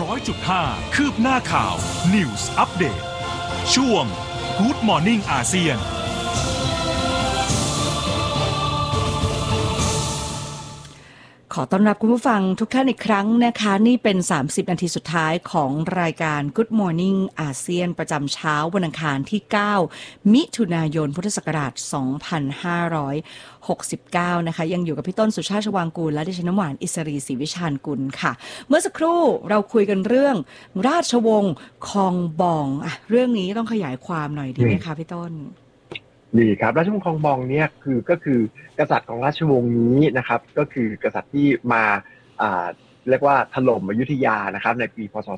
100.5 คืบหน้าข่าว News Update ช่วง Good Morning อาเซียนขอต้อนรับคุณผู้ฟังทุกท่านอีกครั้งนะคะนี่เป็น30นาทีสุดท้ายของรายการ Good Morning อาเซียนประจำเช้าวันอังคารที่9มิถุนายนพุทธศักราช2569นะคะยังอยู่กับพี่ต้นสุชาติชวางกูลและดิฉันน้ำหวานอิสรีศรีวิชาญกุลค่ะเมื่อสักครู่เราคุยกันเรื่องราชวงศ์คองบองเรื่องนี้ต้องขยายความหน่อยดีไหมคะพี่ต้นดีครับราชวงศ์คองบองเนี่ยก็คือกษัตริย์ของราชวงศ์นี้นะครับก็คือกษัตริย์ที่มาเรียกว่าถล่มอยุธยานะครับในปีพ.ศ.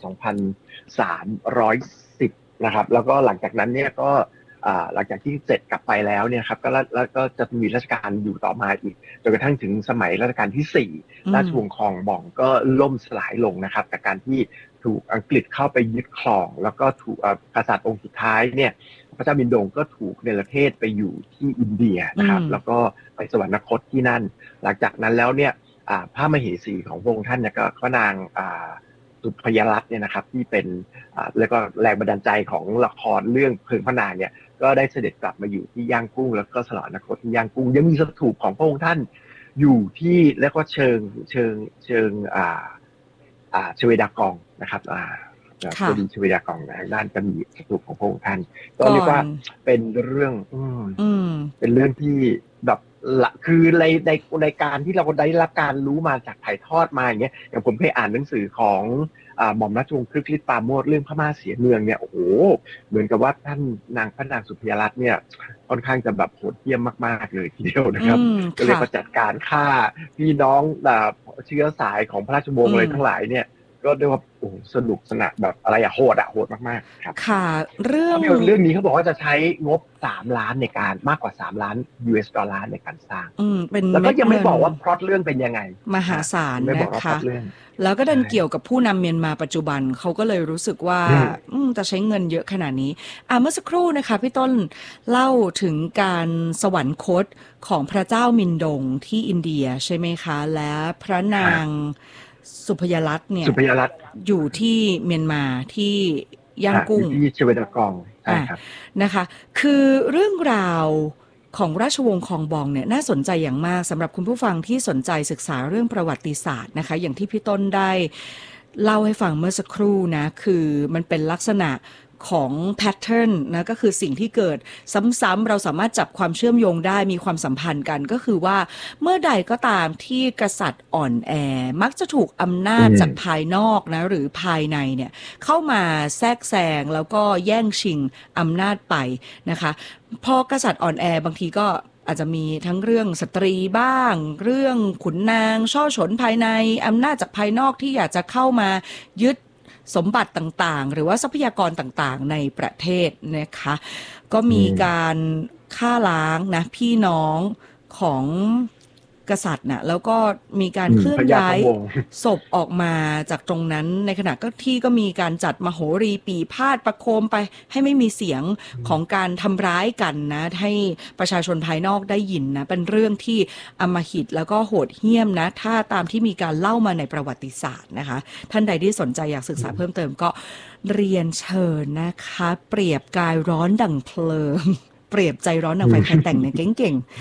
2310นะครับแล้วก็หลังจากนั้นเนี่ยก็หลังจากที่เสร็จกลับไปแล้วเนี่ยครับแล้วก็จะมีราชการอยู่ต่อมาอีกจนกระทั่งถึงสมัยรัชกาลที่4ราชวงศ์คองบองก็ล่มสลายลงนะครับจากการที่ถูกอังกฤษเข้าไปยึดครองแล้วก็ถูกกษัตริย์องค์สุดท้ายเนี่ยพระเจ้ามินดงก็ถูกเนรเทศไปอยู่ที่อินเดียนะครับแล้วก็ไปสวรรคตที่นั่นหลังจากนั้นแล้วเนี่ยพระมเหสีของพระองค์ท่านเนี่ยก็พระนางสุพยรัตน์เนี่ยนะครับที่เป็นแล้วก็แรงบันดาลใจของละครเรื่องเพลิงพระนางเนี่ยก็ได้เสด็จกลับมาอยู่ที่ย่างกุ้งแล้วก็สวรรคตที่ย่างกุ้งยังมีสถูปของพระองค์ท่านอยู่ที่แล้วก็เชิงชเวดากองนะครับก็ดีชเวดากองนะด้านก็มีสถูปของพระองค์ท่านก็เรียกว่าเป็นเรื่องเป็นเรื่องที่แบบคือในการที่เราได้รับการรู้มาจากถ่ายทอดมาอย่างเงี้ยอย่างผมเคยอ่านหนังสือของหม่อมราชวงศ์คฤห์ปราโมชเรื่องพม่าเสียเมืองเนี่ยโอ้โหเหมือนกับว่าพระนางสุพยรัตน์เนี่ยค่อนข้างจะแบบโหดเหี้ยมมากๆเลยทีเดียวนะครับก็เลยจัดการฆ่าพี่น้องเชื้อสายของพระราชวงศ์อะไรทั้งหลายเนี่ยก็เรียกว่าโอ้สนุกสนานแบบอะไรโหดมากๆครับค่ะเรื่องนี้เขาบอกว่าจะใช้งบ3ล้านในการมากกว่า3ล้าน US ดอลลาร์ในการสร้างแล้วก็ยังไม่บอกว่าพล็อตเรื่องเป็นยังไงมหาศาลนะคะแล้วก็ดันเกี่ยวกับผู้นำเมียนมาปัจจุบันเขาก็เลยรู้สึกว่าจะใช้เงินเยอะขนาดนี้เมื่อสักครู่นะคะพี่ต้นเล่าถึงการสวรรคตของพระเจ้ามินดงที่อินเดียใช่ไหมคะและพระนางสุพยรัตน์เนี่ยอยู่ที่เมียนมาที่ย่างกุ้งที่ชเวดากองใช่ครับนะคะคือเรื่องราวของราชวงศ์คองบองเนี่ยน่าสนใจอย่างมากสำหรับคุณผู้ฟังที่สนใจศึกษาเรื่องประวัติศาสตร์นะคะอย่างที่พี่ต้นได้เล่าให้ฟังเมื่อสักครู่นะคือมันเป็นลักษณะของแพทเทิร์นนะก็คือสิ่งที่เกิดซ้ำๆเราสามารถจับความเชื่อมโยงได้มีความสัมพันธ์กันก็คือว่าเมื่อใดก็ตามที่กษัตริย์อ่อนแอมักจะถูกอำนาจจากภายนอกนะหรือภายในเนี่ยเข้ามาแทรกแซงแล้วก็แย่งชิงอำนาจไปนะคะพอกษัตริย์อ่อนแอบางทีก็อาจจะมีทั้งเรื่องสตรีบ้างเรื่องขุนนางช่อฉนภายในอำนาจจากภายนอกที่อยากจะเข้ามายึดสมบัติต่างๆหรือว่าทรัพยากรต่างๆในประเทศนะคะก็มีการฆ่าล้างนะพี่น้องของกษัตริย์น่ะแล้วก็มีการเคลื่อนย้ายศพออกมาจากตรงนั้นในขณะที่ก็มีการจัดมโหรีปีพาทย์ประโคมไปให้ไม่มีเสียงของการทำร้ายกันนะให้ประชาชนภายนอกได้ยินนะเป็นเรื่องที่อำมหิตแล้วก็โหดเหี้ยมนะถ้าตามที่มีการเล่ามาในประวัติศาสตร์นะคะท่านใดที่สนใจอยากศึกษาเพิ่มเติมก็เรียนเชิญนะคะเปรียบกายร้อนดั่งเพลิงเปรียบใจร้อนดั่งไฟใครแต่งเนี่ยเก่ง